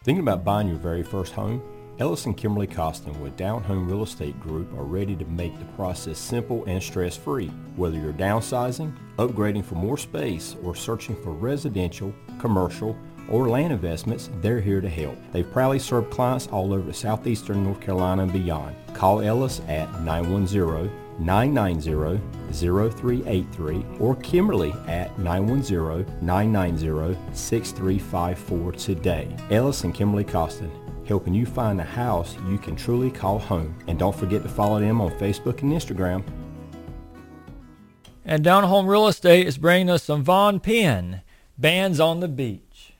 Thinking about buying your very first home? Ellis and Kimberly Costin with Down Home Real Estate Group are ready to make the process simple and stress-free. Whether you're downsizing, upgrading for more space, or searching for residential, commercial, or land investments, they're here to help. They've proudly served clients all over southeastern North Carolina and beyond. Call Ellis at 910-990-0383 or Kimberly at 910-990-6354 today. Ellis and Kimberly Costin, helping you find a house you can truly call home. And don't forget to follow them on Facebook and Instagram. And Down Home Real Estate is bringing us some Von Penn, Bands on the Beach.